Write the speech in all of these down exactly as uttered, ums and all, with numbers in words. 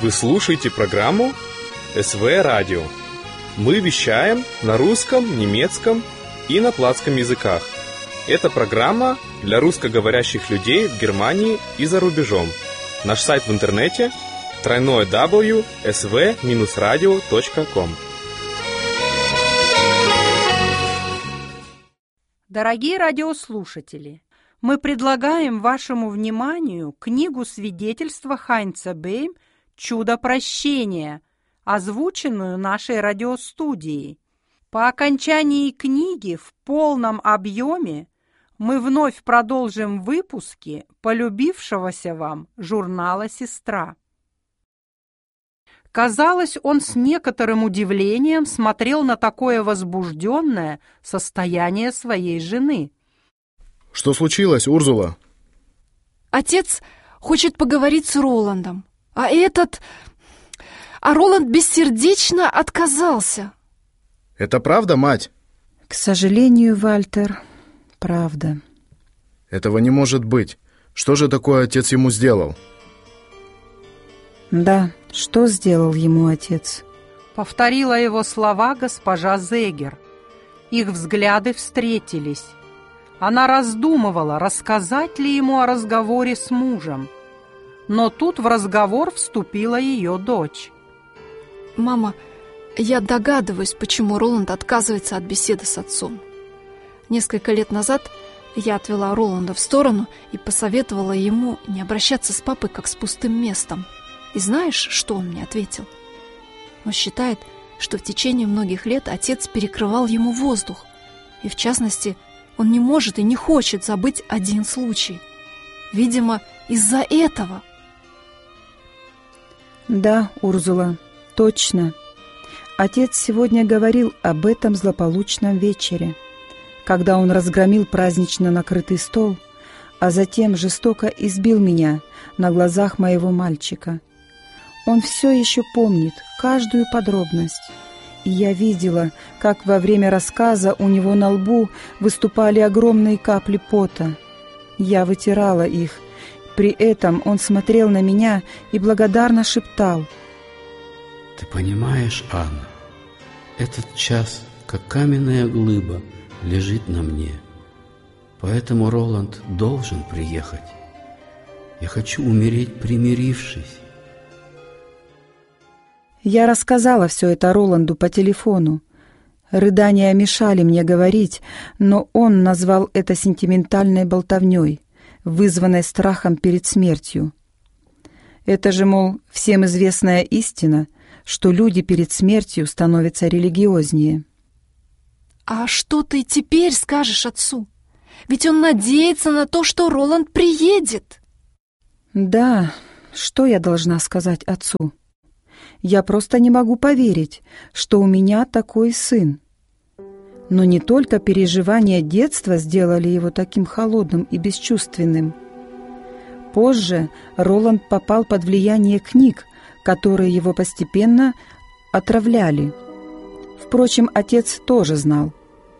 Вы слушаете программу эс вэ Радио. Мы вещаем на русском, немецком и на платском языках. Это программа для русскоговорящих людей в Германии и за рубежом. Наш сайт в интернете дабл ю дабл ю дабл ю точка эс вэ радио точка ком. Дорогие радиослушатели, мы предлагаем вашему вниманию книгу свидетельства Хайнца Бейм «Чудо прощения», озвученную нашей радиостудией. По окончании книги в полном объеме мы вновь продолжим выпуски полюбившегося вам журнала «Сестра». Казалось, он с некоторым удивлением смотрел на такое возбужденное состояние своей жены. Что случилось, Урзула? Отец хочет поговорить с Роландом, а этот... А Роланд бессердечно отказался. Это правда, мать? К сожалению, Вальтер, правда. Этого не может быть. Что же такое отец ему сделал? Да, что сделал ему отец? Повторила его слова госпожа Зегер. Их взгляды встретились. Она раздумывала, рассказать ли ему о разговоре с мужем. Но тут в разговор вступила ее дочь. Мама, я догадываюсь, почему Роланд отказывается от беседы с отцом. Несколько лет назад я отвела Роланда в сторону и посоветовала ему не обращаться с папой как с пустым местом. И знаешь, что он мне ответил? Он считает, что в течение многих лет отец перекрывал ему воздух. И в частности, он не может и не хочет забыть один случай. Видимо, из-за этого. Да, Урзула, точно. Отец сегодня говорил об этом злополучном вечере, когда он разгромил празднично накрытый стол, а затем жестоко избил меня на глазах моего мальчика. Он все еще помнит каждую подробность, и я видела, как во время рассказа у него на лбу выступали огромные капли пота. Я вытирала их, при этом он смотрел на меня и благодарно шептал: «Ты понимаешь, Анна, этот час, как каменная глыба, лежит на мне, поэтому Роланд должен приехать. Я хочу умереть, примирившись». Я рассказала все это Роланду по телефону. Рыдания мешали мне говорить, но он назвал это сентиментальной болтовней, вызванной страхом перед смертью. Это же, мол, всем известная истина, что люди перед смертью становятся религиознее. А что ты теперь скажешь отцу? Ведь он надеется на то, что Роланд приедет. Да, что я должна сказать отцу? Я просто не могу поверить, что у меня такой сын. Но не только переживания детства сделали его таким холодным и бесчувственным. Позже Роланд попал под влияние книг, которые его постепенно отравляли. Впрочем, отец тоже знал.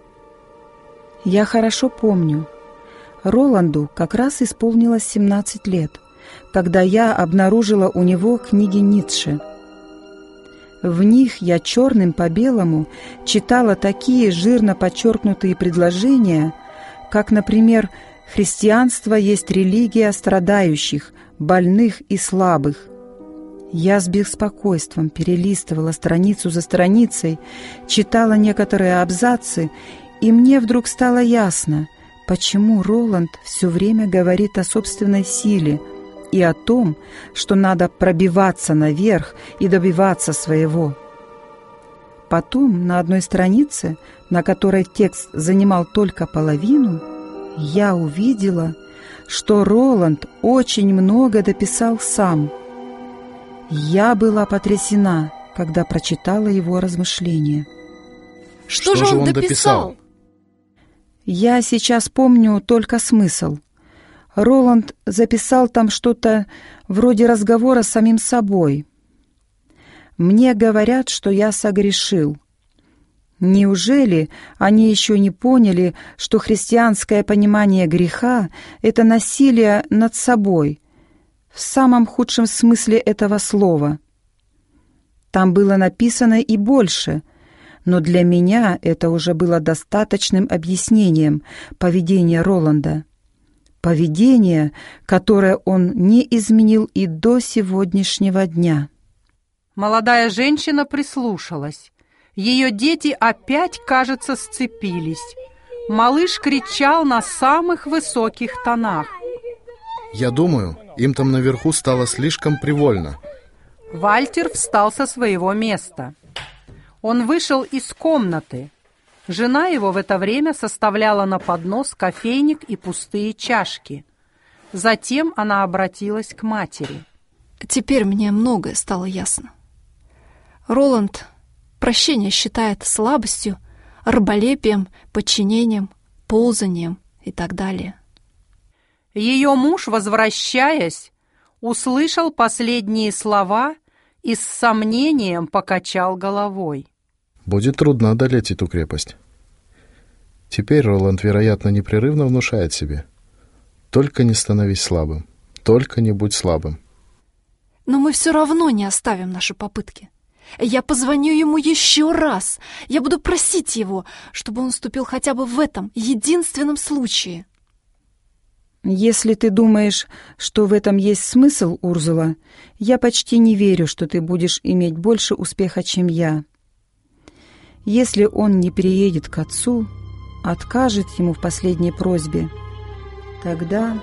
Я хорошо помню. Роланду как раз исполнилось семнадцать лет, когда я обнаружила у него книги Ницше. В них я черным по белому читала такие жирно подчеркнутые предложения, как, например, «Христианство есть религия страдающих, больных и слабых». Я с беспокойством перелистывала страницу за страницей, читала некоторые абзацы, и мне вдруг стало ясно, почему Роланд все время говорит о собственной силе и о том, что надо пробиваться наверх и добиваться своего. Потом на одной странице, на которой текст занимал только половину, я увидела, что Роланд очень много дописал сам. Я была потрясена, когда прочитала его размышления. Что, что же он, он дописал? Я сейчас помню только смысл. Роланд записал там что-то вроде разговора с самим собой. «Мне говорят, что я согрешил. Неужели они еще не поняли, что христианское понимание греха — это насилие над собой, в самом худшем смысле этого слова? Там было написано и больше, но для меня это уже было достаточным объяснением поведения Роланда. Поведение, которое он не изменил и до сегодняшнего дня. Молодая женщина прислушалась. Ее дети опять, кажется, сцепились. Малыш кричал на самых высоких тонах. Я думаю, им там наверху стало слишком привольно. Вальтер встал со своего места. Он вышел из комнаты. Жена его в это время составляла на поднос кофейник и пустые чашки. Затем она обратилась к матери. Теперь мне многое стало ясно. Роланд прощение считает слабостью, раболепием, подчинением, ползанием и так далее. Ее муж, возвращаясь, услышал последние слова и с сомнением покачал головой. Будет трудно одолеть эту крепость. Теперь Роланд, вероятно, непрерывно внушает себе: только не становись слабым, только не будь слабым. Но мы все равно не оставим наши попытки. Я позвоню ему еще раз. Я буду просить его, чтобы он вступил хотя бы в этом единственном случае. Если ты думаешь, что в этом есть смысл, Урзула, я почти не верю, что ты будешь иметь больше успеха, чем я. Если он не переедет к отцу, откажет ему в последней просьбе, тогда...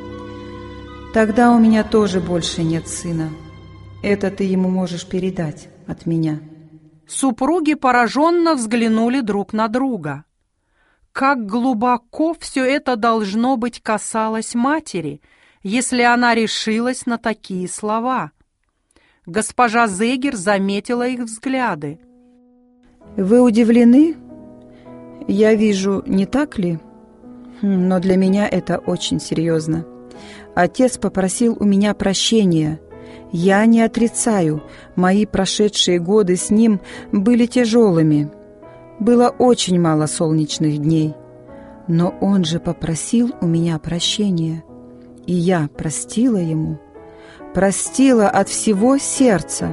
Тогда у меня тоже больше нет сына. Это ты ему можешь передать от меня. Супруги пораженно взглянули друг на друга. Как глубоко все это, должно быть, касалось матери, если она решилась на такие слова. Госпожа Зегер заметила их взгляды. Вы удивлены? Я вижу, не так ли? Но для меня это очень серьезно. Отец попросил у меня прощения. Я не отрицаю, мои прошедшие годы с ним были тяжелыми. Было очень мало солнечных дней. Но он же попросил у меня прощения. И я простила ему. Простила от всего сердца.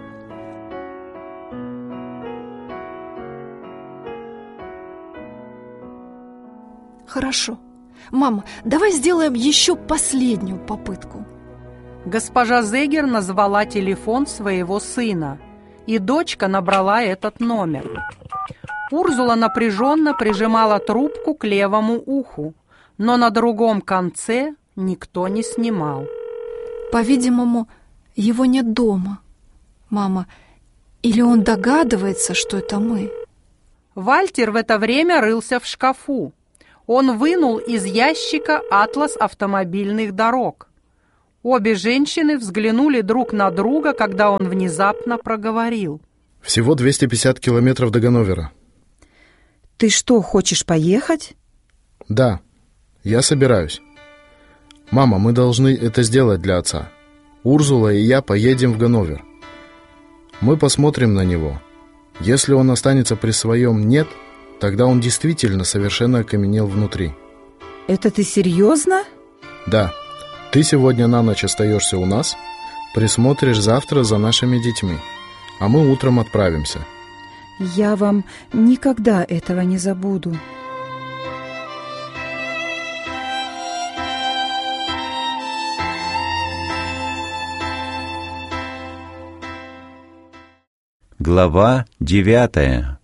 Хорошо. Мама, давай сделаем еще последнюю попытку. Госпожа Зегер назвала телефон своего сына, и дочка набрала этот номер. Урзула напряженно прижимала трубку к левому уху, но на другом конце никто не снимал. По-видимому, его нет дома. Мама, или он догадывается, что это мы? Вальтер в это время рылся в шкафу. Он вынул из ящика атлас автомобильных дорог. Обе женщины взглянули друг на друга, когда он внезапно проговорил. Всего двести пятьдесят километров до Ганновера. Ты что, хочешь поехать? Да, я собираюсь. Мама, мы должны это сделать для отца. Урзула и я поедем в Ганновер. Мы посмотрим на него. Если он останется при своем «нет», тогда он действительно совершенно окаменел внутри. Это ты серьезно? Да. Ты сегодня на ночь остаешься у нас, присмотришь завтра за нашими детьми, а мы утром отправимся. Я вам никогда этого не забуду. Глава девятая.